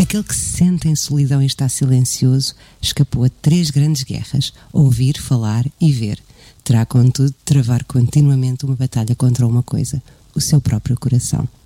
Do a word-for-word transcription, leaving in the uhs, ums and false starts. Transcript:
Aquele que se sente em solidão e está silencioso escapou a três grandes guerras: ouvir, falar e ver. Terá, contudo, de travar continuamente uma batalha contra uma coisa: o seu próprio coração.